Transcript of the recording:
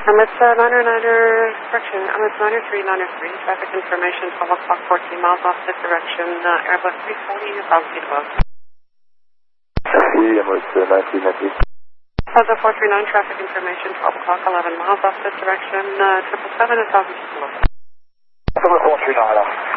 Emirates Liner, correction, Emirates Liner 3, Liner 3, traffic information, 12 o'clock, 14 miles opposite direction, Airbus 340, 1,000 feet above. Emirates 1990. Plaza 439, traffic information, 12 o'clock, 11 miles opposite direction, 777, 1,000 feet below. Plaza 439.